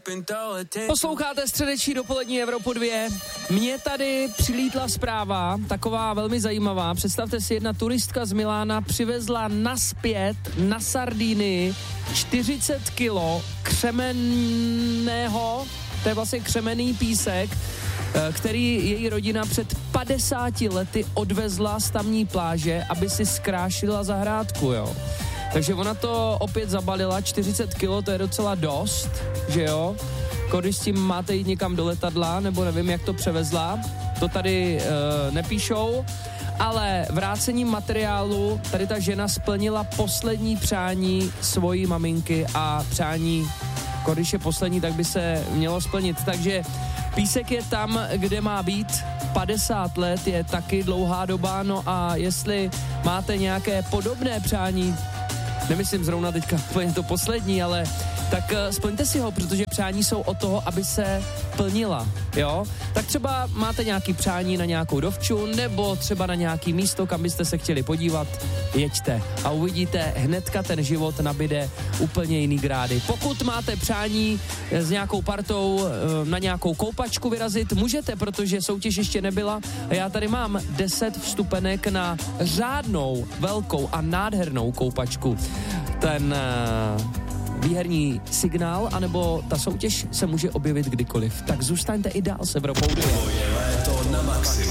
Posloucháte středeční dopolední Evropu 2. Mně tady přilítla zpráva, taková velmi zajímavá. Představte si, jedna turistka z Milána přivezla nazpět na Sardinii 40 kilo křemenného, to je vlastně křemenný písek, který její rodina před 50 lety odvezla z tamní pláže, aby si zkrášila zahrádku, jo. Takže ona to opět zabalila, 40 kilo, to je docela dost, že jo. Když s tím máte jít někam do letadla, nebo nevím, jak to převezla, to tady nepíšou, ale vrácením materiálu tady ta žena splnila poslední přání svojí maminky a přání, když je poslední, tak by se mělo splnit. Takže písek je tam, kde má být, 50 let je taky dlouhá doba, no a jestli máte nějaké podobné přání, nemyslím zrovna teďka úplně to poslední, ale tak splňte si ho, protože přání jsou od toho, aby se plnila, jo? Tak třeba máte nějaký přání na nějakou dovču, nebo třeba na nějaký místo, kam byste se chtěli podívat, jeďte a uvidíte, hnedka ten život nabide úplně jiný grády. Pokud máte přání s nějakou partou na nějakou koupačku vyrazit, můžete, protože soutěž ještě nebyla a já tady mám 10 vstupenek na řádnou, velkou a nádhernou koupačku. Ten výherní signál, anebo ta soutěž se může objevit kdykoliv. Tak zůstaňte i dál s Evropou 2.